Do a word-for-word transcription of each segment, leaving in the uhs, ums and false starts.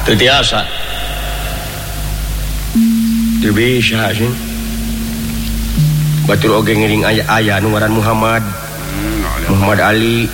teu tiasa teu bisa sih batur oge ngiring aya nu ngaran Muhammad Muhammad Ali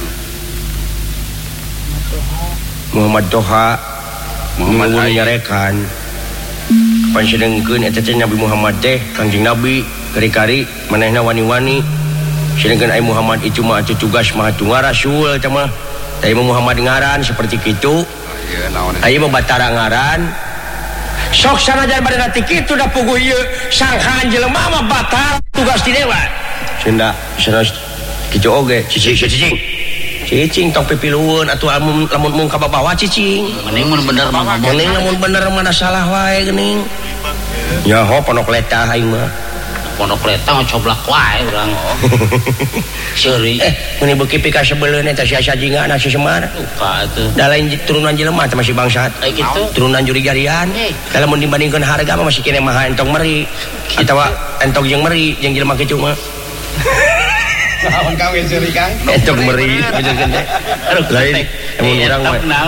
Muhammad Toha Muhammad nyarekan pan sedengkeun eta teh Nabi Muhammad teh Kangjeng Nabi kari-kari manehna wani-wani sedengkeun ai Muhammad itu mah atuh tugas mah tunggal rasul teh mah teh Muhammad ngaran seperti kitu aya mah Batara ngaran sok sanajan bade ti kitu da puguh ieu sangkaan jelema mah Batara tugas ti dewa cenah sanes kitu oge cicing cicing cicing tong pipilueun atuh lamun lamun mung ka bawah cicing mending mun bener mah mending lamun bener mana salah wae geuning nya ho ponok letah aing mah ponok letah coblak wae urang seuri eh mun beuki pika sebeleun eta sia sajingana si Semar ka atuh da lain turunan jelema teh masih bangsat aya kitu turunan juri jarian kalau mun dibandingkeun harga mah masih kene mah entong meri kita wa entong jeung meri jeung jelema kitu mah sahabat kawin curi Kang entong meri bejeun teh lain mun urang mah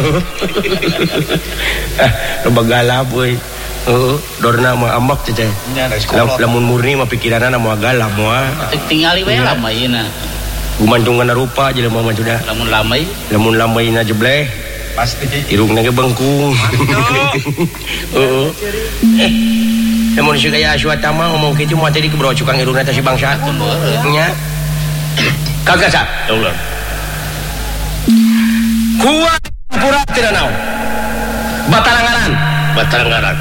eh loba galap euy heeh dorna mah ambak teh lamun murni mah pikiranna mah galap mah tingali we lama ieu gumantungan rupa jelema mah sudah lamun lamai lamun lamaina jebleh pasti irungna ge bengkung heeh eh lamun si gaya aswata mah ngomong kitu mah tadi kebro cukang irungna teh si bangsa nya kagak sak ulah kuat pura teu naon batalangaran batalangaran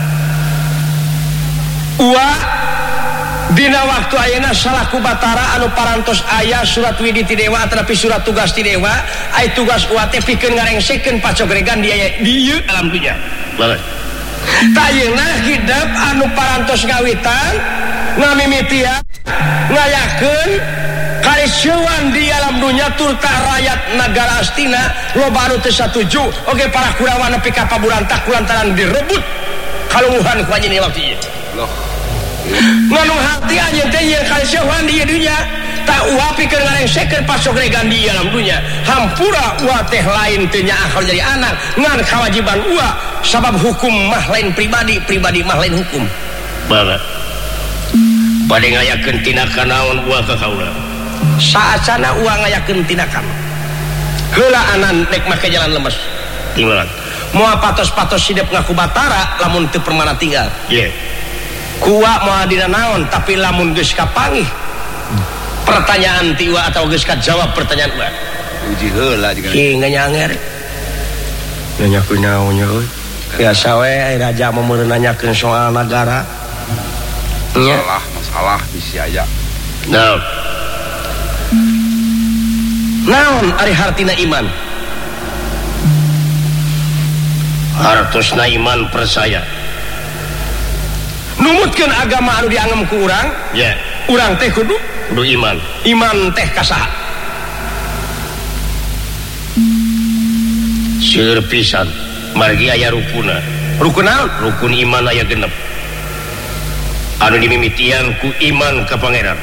Ua dina waktu ayeuna salaku Batara anu parantos aya surat widi ti dewa tetapi surat tugas ti dewa aya tugas ua teh pikeun ngarengsekeun pacogregan di aya di ieu alam dunya bae tayeuna hidup anu parantos ngawitan ngamimitian ngayakeun kariseuan di alam dunya turta rakyat nagara Astina loba anu teu satuju oge para kurawan nepi ka paburantak kulantaran direbut kalungguhan ku anjeun waktu ieu loh nganu hati aja teh yang kariseuan di dunia tak uah pikeun ngarengsekeun pasogregan di alam dunia hampura uah teh lain teu nyaakal jadi anak ngan kewajiban uah sabab hukum mah lain pribadi pribadi mah lain hukum bala bade ngayakeun tinakan naon uah ka kaula saacana uah ngayakeun tinakan heula anan dek make jalan lemes tinggalan moal patos-patos hidup ngaku Batara lamun teu permana tinggal ye yeah. Kuwa moal dina naon tapi lamun geus kapanggih pertanyaan ti uwa atau geus kajawab pertanyaan uwa uji heula jeung ieu nganyanger nanyakeun naon nya euy biasa we raja mah meureun nanyakeun soal negara nya masalah masalah bisi aya naon naon ari hartina iman hartosna iman percaya numutkeun agama anu dianggem ku urang ya yeah. Urang teh kudu kudu iman iman teh kasaha seueur pisan margi aya rukuna rukun naon rukun iman aya genep anu dimimitian ku iman ka pangeran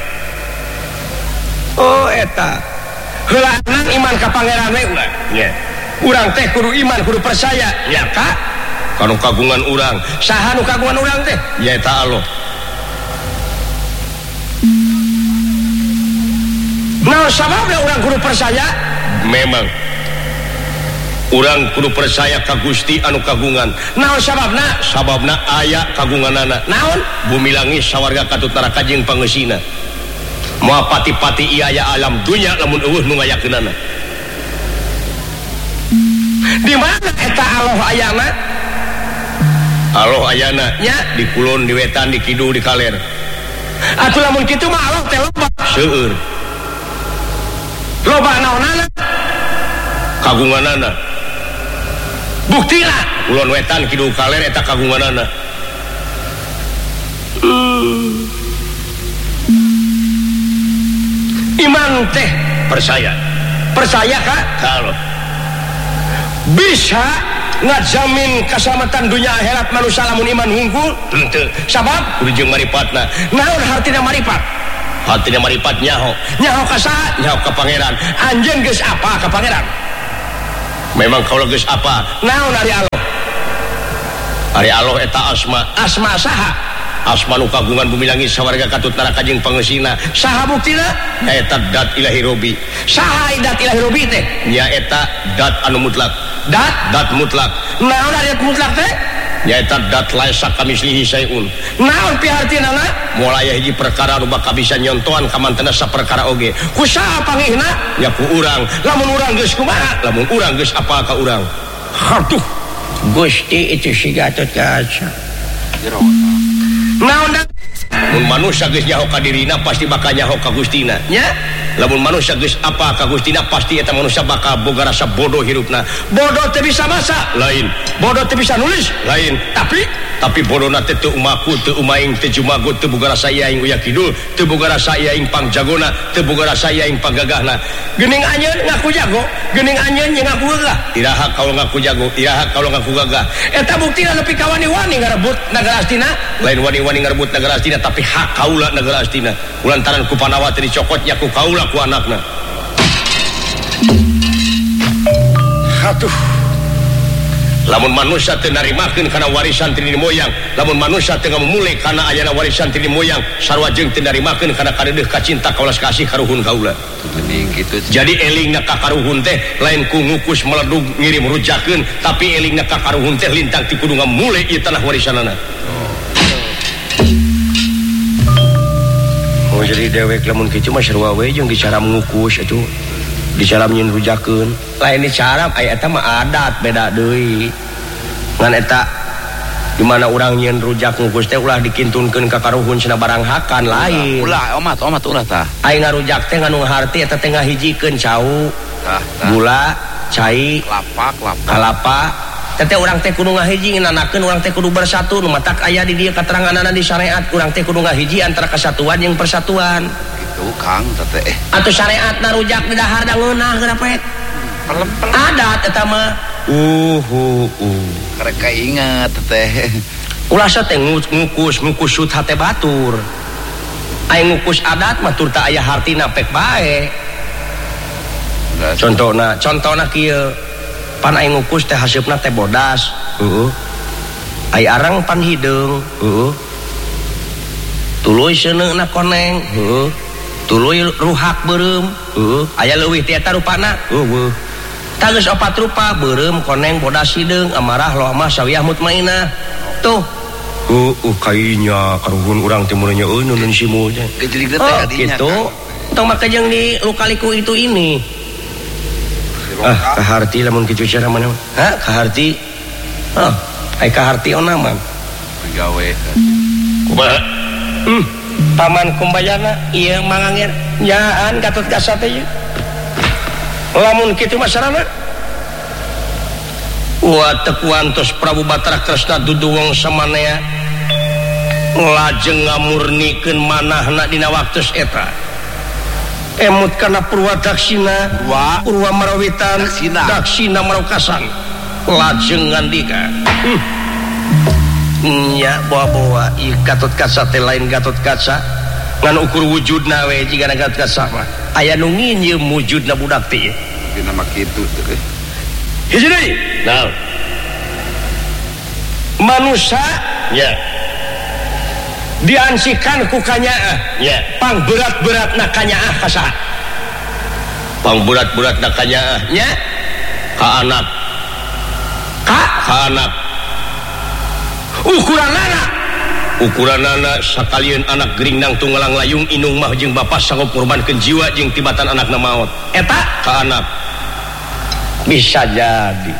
oh eta heulana iman ka pangeran we urang nya urang teh kudu iman kudu percaya nya ka kanu kagungan urang saha nu kagungan urang teh ya eta Allah nah sababna urang kudu percaya memang urang kudu percaya ka Gusti anu kagungan naon sababna sababna aya kagunganana naon bumi langit sawarga katut neraka jeung pangeusina moal pati-pati ieu aya alam dunya lamun eueuh nu ngayakeunana di mana eta Allah ayana Allah ayana nya di kulon di wetan di kidul di kaler atuh lamun kitu mah Allah teh loba seueur loba naonana kagunganana buktina kulon wetan kidul kaler eta kagunganana hmm. iman teh percaya percaya ka kalau bisa ngajamin keselamatan dunia akhirat manusia lamun iman hungkul henteu sabab kudu jeung maripatna naon hartina maripat hartina maripat nyaho nyaho ka saha nyaho ka pangeran anjeun geus apa ka pangeran memang kaula geus apa naon ari Allah ari Allah eta asma asma saha asma nu kagungan bumi langit sawarga katut neraka jeung pangeusina saha buktina eta dat ilahi robi saha dat ilahi robi teh nya eta dat anu mutlak dat dat mutlak naon ari dat mutlak teh nyaeta dat laisa kamislihi sayun naon pihartinana moal aya hiji perkara anu bakal bisa nyontohan ka mantena saperkara oge ku saha pangihna nya ku urang lamun urang geus kumaha lamun urang geus apa ka urang hatuh Gusti itu si Gatot Kaca naon da mun manusia geus nyaho ka dirina pasti bakal nyaho ka Gustina nya lamun manusia geus apa ka Gustina pasti eta manusia bakal boga rasa bodoh hirupna bodoh teu bisa masak lain bodoh teu bisa nulis lain tapi tapi bodohna teh teu umaku teu umaing teu jumago teu boga rasa yaing uya kidul teu boga rasa yaing pangjagona teu boga rasa yaing panggagahna geuning anjeun ngaku jago geuning anjeun jeung ngaku gagah iraha kaula ngaku jago iraha kaula ngaku gagah eta buktina nepi ka wani-wani ngarebut nagara Astina lain wani-wani ngarebut nagara Astina tapi hak kaula nagara Astina kulantaran ku Panawa teh dicokotnya ku kaula ku anakna hatuh lamun manusia teu narimakeun kana warisan ti moyang lamun manusia teu ngamumule kana ayana warisan ti moyang sarua jeung teu narimakeun kana kareudeuh kacinta kaulas kasih karuhun kaula gitu. Jadi elingna ka karuhun teh lain ku ngukus meledug ngirim rujakeun tapi elingna ka karuhun teh lintang ti kudu ngamule ieu tanah warisanana oh jadi dewek lamun kitu mah sarua we jeung dicara mengukus atuh dicara nyin rujakeun lain dicara aya eta mah adat beda deui ngan eta di mana urang nyin rujak ngukus teh ulah dikintunkeun ka karuhun cenah barang hakan lain ulah omat omat ulah tah aya ngarujak teh nganu harti eta teh ngahijikeun cau gula cai lapak lapak kalapa teh urang teh kudu ngahiji ngananakeun urang teh kudu bersatu nu matak aya di dieu kateranganana di syariat urang teh kudu ngahiji antara kesatuan jeung persatuan itu Kang teh atuh syariatna rujak di dahar da ngeunah geura pet adat eta mah uh uh uh karek kaingat teh ulah teh ngukus ngukus sut hate batur aya ngukus adat mah tur teh aya hartina pek bae contohna contohna kieu pan aya ngukus teh haseupna teh bodas heeh aya arang pan hideung heeh tuluy seuneuna koneng heeh tuluy ruhak beureum heeh aya leuwih ti eta rupana heueuh tageus opat rupa beureum koneng bodas hideung amarah lohmah sawiyah mutmainah tuh uh uh kainya karuhun urang teh mun nyeueun nun simu teh gejelig teh adinya kitu tong make jeung di lukaliku itu ini ah kaharti lamun kitu cara mana ha kaharti ah ai kaharti ona mah gawe kumaha hmm paman kumbayana ieu mangangir nyaan Gatot Kaca teh lamun kitu mah sarana wa tekuantos Prabu Batara Kresna dudu wong samanea lajeng ngamurnikeun manahna dina waktos eta emut kana Purwadaksina wa Purwa Marawitan Daksina, Daksina Maraukasan lajeng ngandika nya bawa-bawa ieu Gatot Kaca teh lain Gatot Kaca ngan ukur wujudna we jigana Gatot Kaca mah aya nu nginjeum wujudna budak teh dina mah kitu teh hiji deui naon manusia nya diansikan ku kanyaah nya pang berat-beratna kanyaah ka saha pang berat-beratna kanyaah nya ka anak ka ka anak ukuranana ukuranana sakalian anak geringnang tunggalang layung inung mah jeung bapa sanggup ngorbankeun jiwa jeung tibatan anakna maot eta ka anak bisa jadi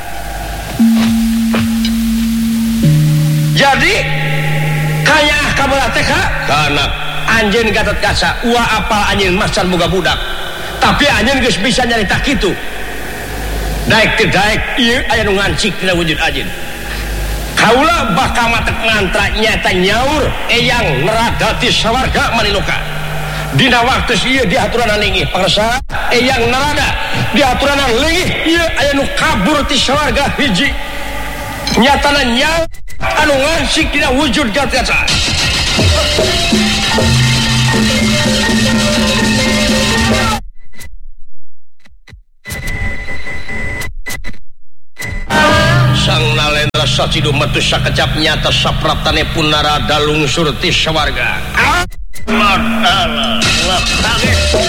jadi kaya kabelah teh ka anak anjeun Gatot Kaca ulah apal anjeun macan boga budak tapi anjeun geus bisa nyarita kitu daek teh daek ieu aya nu ngancik dina wujud anjeun kaula bakal matek ngantra nyata nyaur eyang nerada ti sawarga maniluka dina waktu ieu diaturan linggih pangresa eyang nerada diaturan linggih ieu aya nu kabur ti sawarga hiji nyatana nyaur anu ngansik dina wujud Gatot Kaca sacidum metu sakecap nyata sapratane pun narada lungsur ti sawarga. Allah Allah Allah